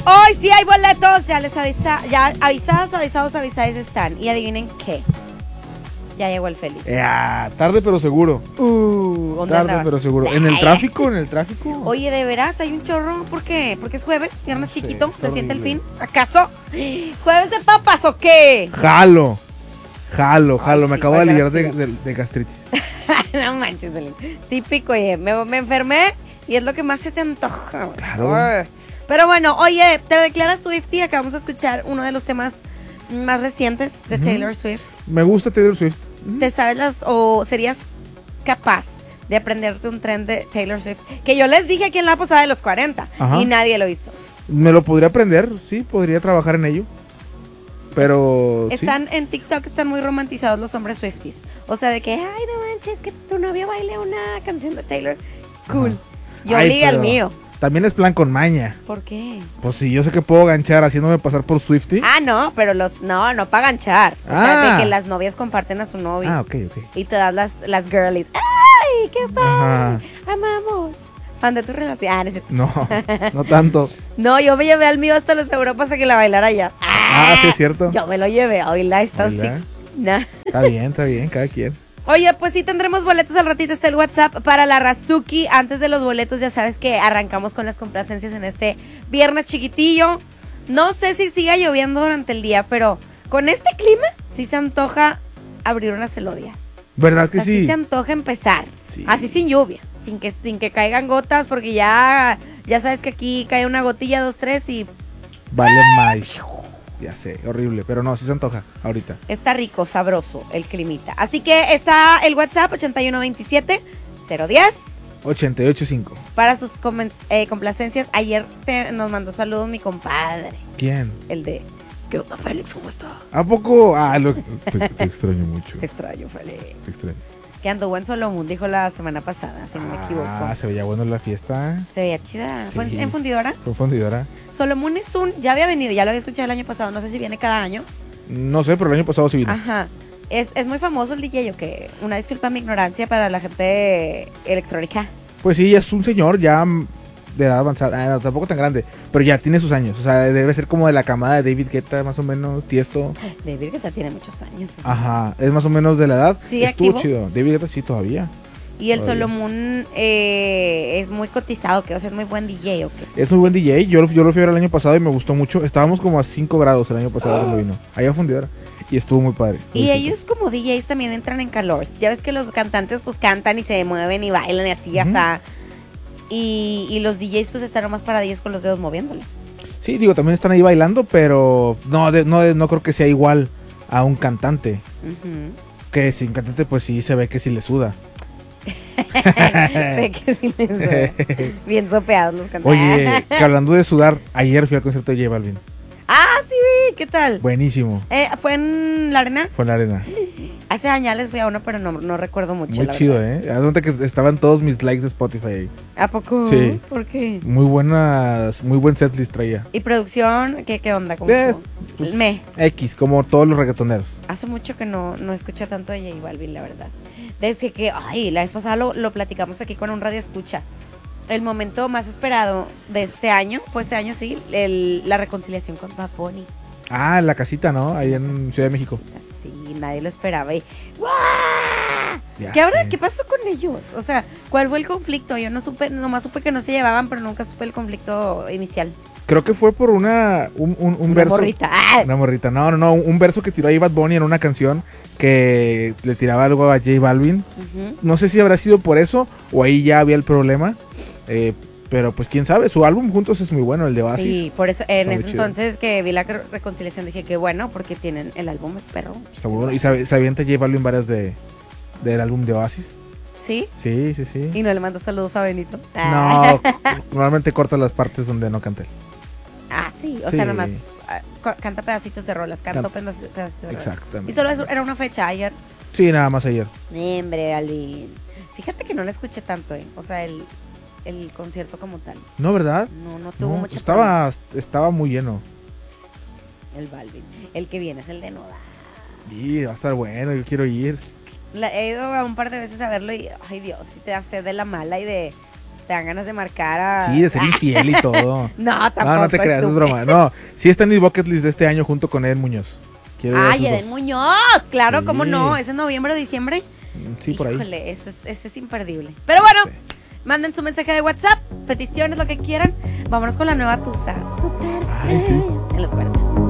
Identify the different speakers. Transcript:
Speaker 1: Hoy sí hay boletos, ya les avisados están. Y adivinen qué. Ya llegó el Félix.
Speaker 2: Tarde pero seguro.
Speaker 1: ¿Dónde
Speaker 2: Tarde
Speaker 1: andabas?
Speaker 2: pero seguro. ¿En el tráfico?
Speaker 1: Oye, ¿de veras hay un chorro? ¿Por qué? Porque es jueves, viernes chiquito,
Speaker 2: está
Speaker 1: se siente el fin.
Speaker 2: horrible.
Speaker 1: ¿Acaso? ¿Jueves de papas o qué?
Speaker 2: Jalo.
Speaker 1: Ay,
Speaker 2: Me
Speaker 1: sí,
Speaker 2: acabo de
Speaker 1: ¿cuál
Speaker 2: aliviar
Speaker 1: era?
Speaker 2: de gastritis.
Speaker 1: No manches, típico, oye, me enfermé y es lo que más se te antoja. Güey.
Speaker 2: Claro.
Speaker 1: Ay. Pero bueno, oye, te declaras Swiftie, acabamos de escuchar uno de los temas más recientes de Taylor Swift.
Speaker 2: Me gusta Taylor Swift.
Speaker 1: ¿Te sabes o serías capaz de aprenderte un tren de Taylor Swift? Que yo les dije aquí en la posada de los 40
Speaker 2: Ajá.
Speaker 1: y nadie lo hizo.
Speaker 2: Me lo podría aprender, sí, podría trabajar en ello. Pero
Speaker 1: Están en TikTok, están muy romantizados los hombres Swifties. O sea, de que, ay, no manches, que tu novio baile una canción de Taylor. Cool.
Speaker 2: Ajá.
Speaker 1: Yo
Speaker 2: Ay,
Speaker 1: obliga al
Speaker 2: pero
Speaker 1: mío.
Speaker 2: También es plan con maña.
Speaker 1: ¿Por qué?
Speaker 2: Pues sí, yo sé que puedo ganchar haciéndome pasar por Swiftie.
Speaker 1: Ah, no, pero no para ganchar. O sea, de que las novias comparten a su novio.
Speaker 2: Ok.
Speaker 1: Y todas las girlies. ¡Ay, qué padre!
Speaker 2: Ajá.
Speaker 1: Amamos. Fan de tu relación. Ah, no es cierto.
Speaker 2: No tanto.
Speaker 1: No, yo me llevé al mío hasta las Europas a que la bailara allá.
Speaker 2: Sí es cierto.
Speaker 1: Yo me lo llevé. Oíla, está así.
Speaker 2: Oíla.
Speaker 1: Nah.
Speaker 2: Está bien, cada quien.
Speaker 1: Oye, pues sí tendremos boletos al ratito, está el WhatsApp para la Razuki. Antes de los boletos ya sabes que arrancamos con las complacencias en este viernes chiquitillo. No sé si siga lloviendo durante el día, pero con este clima sí se antoja abrir unas elodias.
Speaker 2: ¿Verdad que
Speaker 1: Sí
Speaker 2: sí?
Speaker 1: se antoja empezar,
Speaker 2: Sí.
Speaker 1: así sin lluvia, sin que caigan gotas, porque ya sabes que aquí cae una gotilla, 2, 3 y
Speaker 2: Vale más. Ya sé, horrible, pero no, sí se antoja ahorita.
Speaker 1: está rico, sabroso el climita. Así que está el WhatsApp 8127 010
Speaker 2: 88.5.
Speaker 1: para sus complacencias. Ayer nos mandó saludos mi compadre,
Speaker 2: ¿Quién?
Speaker 1: el de ¿qué onda, Félix? ¿Cómo estás?
Speaker 2: ¿A poco? Te extraño mucho.
Speaker 1: Te extraño, Félix.
Speaker 2: Te extraño.
Speaker 1: Que anduvo en Solomon, dijo la semana pasada, si no me equivoco.
Speaker 2: Se veía bueno la fiesta.
Speaker 1: Se veía chida.
Speaker 2: Sí.
Speaker 1: ¿Fue en Fundidora?
Speaker 2: Fue fundidora.
Speaker 1: Solomon ya había venido, ya lo había escuchado el año pasado, no sé si viene cada año.
Speaker 2: No sé, pero el año pasado sí vino.
Speaker 1: Ajá. Es muy famoso el DJ, ¿o qué? Una disculpa mi ignorancia para la gente electrónica.
Speaker 2: Pues sí, es un señor ya de edad avanzada. No, tampoco tan grande, pero ya tiene sus años. O sea, debe ser como de la camada de David Guetta, más o menos, Tiesto.
Speaker 1: David Guetta tiene muchos años.
Speaker 2: Ajá, es más o menos de la edad.
Speaker 1: ¿Sigue
Speaker 2: Estuvo
Speaker 1: activo?
Speaker 2: chido. David Guetta sí, todavía.
Speaker 1: Y el
Speaker 2: Todavía.
Speaker 1: Solomon es muy cotizado, que o sea, es muy buen DJ, ¿o qué?
Speaker 2: Es muy buen DJ. Yo lo fui a ver el año pasado y me gustó mucho. Estábamos como a 5 grados el año pasado cuando vino. Allá a fundidora. Y estuvo muy padre.
Speaker 1: Y
Speaker 2: Muy
Speaker 1: ellos como DJs también entran en calor. Ya ves que los cantantes pues cantan y se mueven y bailan y así,
Speaker 2: Ujú.
Speaker 1: y los DJs pues están nomás paradillos con los dedos moviéndole.
Speaker 2: Sí, digo, también están ahí bailando, pero no creo que sea igual a un cantante.
Speaker 1: Ujú.
Speaker 2: Que sin cantante, pues sí se ve que sí le suda.
Speaker 1: Sé que sí les suena. Bien sopeados los cantantes.
Speaker 2: Oye, que hablando de sudar, ayer fui al concierto de J Balvin.
Speaker 1: Ah, sí, vi, ¿qué tal?
Speaker 2: Buenísimo.
Speaker 1: ¿Fue en la arena?
Speaker 2: Fue en la arena.
Speaker 1: Hace años les fui a uno, pero no recuerdo mucho.
Speaker 2: Muy
Speaker 1: la
Speaker 2: chido,
Speaker 1: verdad.
Speaker 2: Haz cuenta que estaban todos mis likes de Spotify ahí.
Speaker 1: ¿A poco?
Speaker 2: Sí.
Speaker 1: ¿Por qué?
Speaker 2: Muy buen setlist traía.
Speaker 1: ¿Y producción? ¿Qué onda? ¿Cómo
Speaker 2: Pues, X, como todos los reggaetoneros.
Speaker 1: Hace mucho que no escucho tanto de J Balvin, la verdad. Desde que, la vez pasada lo platicamos aquí con un radio escucha. El momento más esperado de este año, fue este año, sí, la reconciliación con Bad Bunny.
Speaker 2: En la casita, ¿no? Ahí en Ciudad de México.
Speaker 1: Sí, nadie lo esperaba. Y, ¡guau!
Speaker 2: Ya
Speaker 1: ¿Qué
Speaker 2: sé.
Speaker 1: ¿Qué pasó con ellos? O sea, ¿cuál fue el conflicto? Yo no supe, nomás supe que no se llevaban, pero nunca supe el conflicto inicial.
Speaker 2: Creo que fue por un
Speaker 1: Una
Speaker 2: verso.
Speaker 1: morrita. ¡Ah!
Speaker 2: Una morrita. No. Un verso que tiró ahí Bad Bunny en una canción que le tiraba algo a J Balvin.
Speaker 1: Ujú.
Speaker 2: No sé si habrá sido por eso o ahí ya había el problema. Pero pues quién sabe. Su álbum juntos es muy bueno, el de Oasis.
Speaker 1: Sí, por eso en
Speaker 2: Está muy
Speaker 1: ese
Speaker 2: chido.
Speaker 1: entonces que vi la reconciliación dije que bueno, porque tienen el álbum es perro.
Speaker 2: Está muy bueno. Y se avienta J Balvin varias del álbum de Oasis.
Speaker 1: ¿Sí?
Speaker 2: Sí.
Speaker 1: Y no le mando saludos a Benito.
Speaker 2: No, normalmente corta las partes donde no cante él.
Speaker 1: Sí, o
Speaker 2: Sí.
Speaker 1: sea, nada más canta pedacitos de rolas, canto pedacitos de rolas.
Speaker 2: Exactamente.
Speaker 1: Y solo era una fecha ayer.
Speaker 2: Sí, nada más ayer.
Speaker 1: Hombre, Alvin. Fíjate que no la escuché tanto, o sea, el concierto como tal.
Speaker 2: No, ¿verdad?
Speaker 1: No tuvo
Speaker 2: No,
Speaker 1: mucha
Speaker 2: estaba muy lleno.
Speaker 1: el Balvin. El que viene es el de Noda.
Speaker 2: Y va a estar bueno, yo quiero ir.
Speaker 1: He ido a un par de veces a verlo y, ay Dios, si te hace de la mala y de te dan ganas de marcar a...
Speaker 2: Sí, de ser infiel y todo.
Speaker 1: No, tampoco.
Speaker 2: No te creas, es broma. No, sí está en mi bucket list de este año junto con Eden Muñoz. Quiero ir a
Speaker 1: Ay,
Speaker 2: esos
Speaker 1: Eden
Speaker 2: dos.
Speaker 1: Muñoz, claro,
Speaker 2: Sí.
Speaker 1: ¿cómo no? ¿Es en noviembre o diciembre?
Speaker 2: Sí, por ahí.
Speaker 1: Híjole, ese es imperdible. Pero bueno,
Speaker 2: Sí.
Speaker 1: manden su mensaje de WhatsApp, peticiones, lo que quieran. Vámonos con la nueva Tusa. Super
Speaker 2: Ay, sí.
Speaker 1: en los 40.